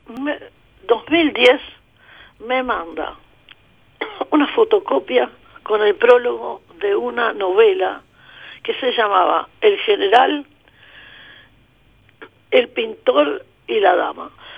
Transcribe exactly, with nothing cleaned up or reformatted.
me, dos mil diez me manda una fotocopia con el prólogo de una novela que se llamaba El general, el pintor y la dama.